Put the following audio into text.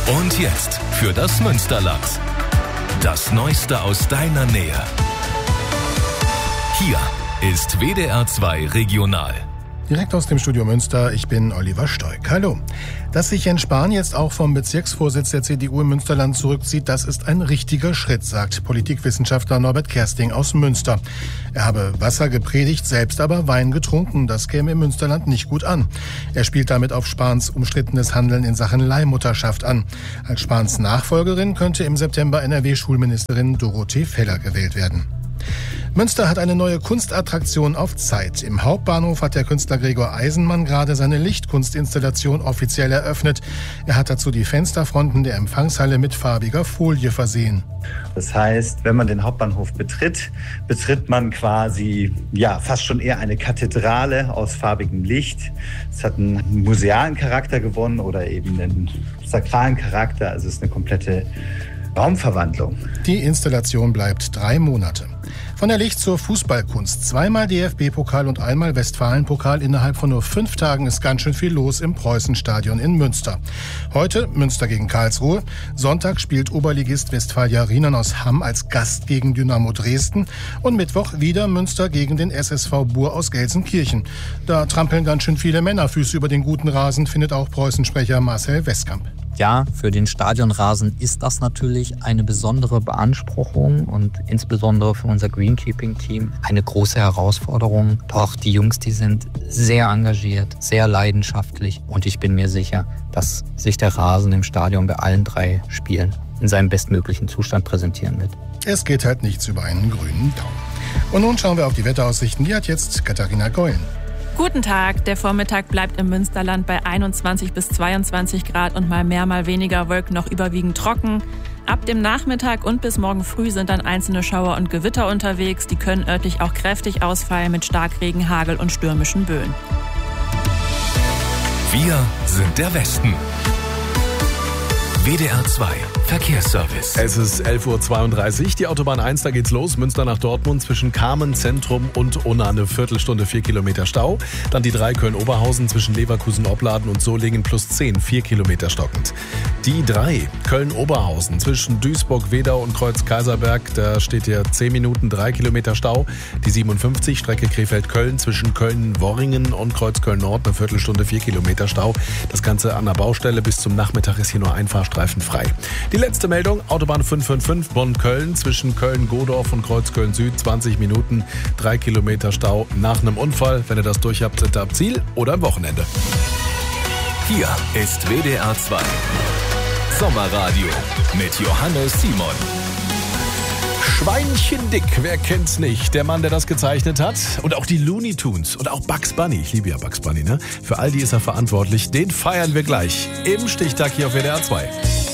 Und jetzt für das Münsterland. Das Neueste aus deiner Nähe. Hier ist WDR 2 Regional. Direkt aus dem Studio Münster, ich bin Oliver Stoick. Hallo. Dass sich Jens Spahn jetzt auch vom Bezirksvorsitz der CDU im Münsterland zurückzieht, das ist ein richtiger Schritt, sagt Politikwissenschaftler Norbert Kersting aus Münster. Er habe Wasser gepredigt, selbst aber Wein getrunken. Das käme im Münsterland nicht gut an. Er spielt damit auf Spahns umstrittenes Handeln in Sachen Leihmutterschaft an. Als Spahns Nachfolgerin könnte im September NRW-Schulministerin Dorothee Feller gewählt werden. Münster hat eine neue Kunstattraktion auf Zeit. Im Hauptbahnhof hat der Künstler Gregor Eisenmann gerade seine Lichtkunstinstallation offiziell eröffnet. Er hat dazu die Fensterfronten der Empfangshalle mit farbiger Folie versehen. Das heißt, wenn man den Hauptbahnhof betritt man quasi fast schon eher eine Kathedrale aus farbigem Licht. Es hat einen musealen Charakter gewonnen oder eben einen sakralen Charakter. Also es ist eine komplette Raumverwandlung. Die Installation bleibt 3 Monate. Von der Licht zur Fußballkunst. 2-mal DFB-Pokal und 1-mal Westfalen-Pokal. Innerhalb von nur 5 Tagen ist ganz schön viel los im Preußenstadion in Münster. Heute Münster gegen Karlsruhe. Sonntag spielt Oberligist Westfalia Rheinland aus Hamm als Gast gegen Dynamo Dresden. Und Mittwoch wieder Münster gegen den SSV Buhr aus Gelsenkirchen. Da trampeln ganz schön viele Männerfüße über den guten Rasen, findet auch Preußensprecher Marcel Westkamp. Ja, für den Stadionrasen ist das natürlich eine besondere Beanspruchung und insbesondere für unser Greenkeeping-Team eine große Herausforderung. Doch die Jungs, die sind sehr engagiert, sehr leidenschaftlich und ich bin mir sicher, dass sich der Rasen im Stadion bei allen 3 Spielen in seinem bestmöglichen Zustand präsentieren wird. Es geht halt nichts über einen grünen Daumen. Und nun schauen wir auf die Wetteraussichten. Die hat jetzt Katharina Geulen. Guten Tag. Der Vormittag bleibt im Münsterland bei 21 bis 22 Grad und mal mehr, mal weniger Wolken, noch überwiegend trocken. Ab dem Nachmittag und bis morgen früh sind dann einzelne Schauer und Gewitter unterwegs. Die können örtlich auch kräftig ausfallen mit Starkregen, Hagel und stürmischen Böen. Wir sind der Westen. WDR 2 Verkehrsservice. Es ist 11.32 Uhr. Die Autobahn 1, da geht's los. Münster nach Dortmund zwischen Kamen, Zentrum und Unna eine Viertelstunde, 4 Kilometer Stau. Dann die 3 Köln-Oberhausen zwischen Leverkusen-Opladen und Solingen plus 10, 4 Kilometer stockend. Die 3 Köln-Oberhausen zwischen Duisburg, Wedau und Kreuz-Kaiserberg, da steht hier 10 Minuten, 3 Kilometer Stau. Die 57 Strecke Krefeld-Köln zwischen Köln-Worringen und Kreuz-Köln-Nord eine Viertelstunde, 4 Kilometer Stau. Das Ganze an der Baustelle. Bis zum Nachmittag ist hier nur ein Fahrstreifen frei. Die letzte Meldung, Autobahn 555 Bonn-Köln zwischen Köln-Godorf und Kreuzköln-Süd, 20 Minuten, 3 Kilometer Stau nach einem Unfall. Wenn ihr das durch habt, sind ihr am Ziel oder am Wochenende. Hier ist WDR 2 Sommerradio mit Johannes Simon. Schweinchen dick, wer kennt's nicht? Der Mann, der das gezeichnet hat. Und auch die Looney Tunes und auch Bugs Bunny. Ich liebe ja Bugs Bunny, ne? Für all die ist er verantwortlich. Den feiern wir gleich im Stichtag hier auf WDR 2.